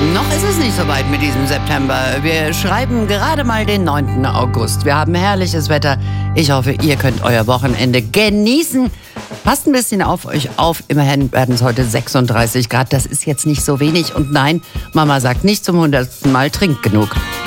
Noch ist es nicht so weit mit diesem September. Wir schreiben gerade mal den 9. August. Wir haben herrliches Wetter. Ich hoffe, ihr könnt euer Wochenende genießen. Passt ein bisschen auf euch auf. Immerhin werden es heute 36 Grad. Das ist jetzt nicht so wenig. Und nein, Mama sagt nicht zum 100. Mal, trinkt genug.